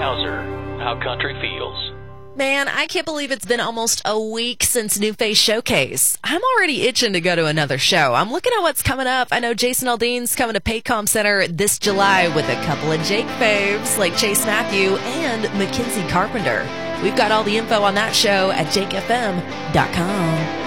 Hauser, How Country Feels. Man, I can't believe it's been almost a week since New Face Showcase. I'm already itching to go to another show. I'm looking at what's coming up. I know Jason Aldean's coming to Paycom Center this July with a couple of Jake faves like Chase Matthew and Mackenzie Carpenter. We've got all the info on that show at jakefm.com.